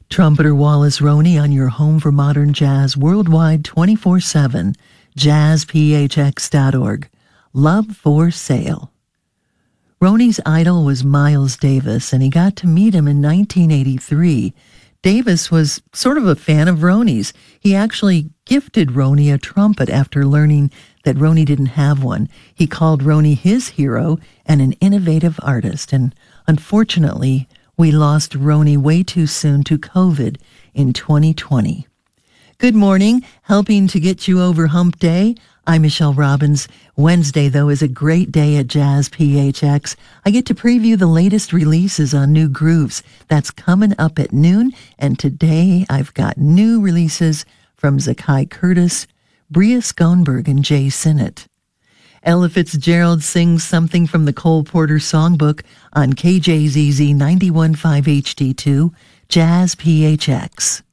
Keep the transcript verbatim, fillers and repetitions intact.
Trumpeter Wallace Roney on your home for modern jazz worldwide twenty-four seven, jazz p h x dot org. Love for Sale. Roney's idol was Miles Davis, and he got to meet him in nineteen eighty-three. Davis was sort of a fan of Roney's. He actually gifted Roney a trumpet after learning that Roney didn't have one. He called Roney his hero and an innovative artist, and unfortunately, we lost Roney way too soon to COVID in twenty twenty. Good morning. Helping to get you over Hump Day, I'm Michelle Robbins. Wednesday, though, is a great day at Jazz P H X. I get to preview the latest releases on new grooves. That's coming up at noon, and today I've got new releases from Zakai Curtis, Bria Schoenberg, and Jay Sinnott. Ella Fitzgerald sings something from the Cole Porter Songbook on K J Z Z ninety-one point five H D two, Jazz P H X.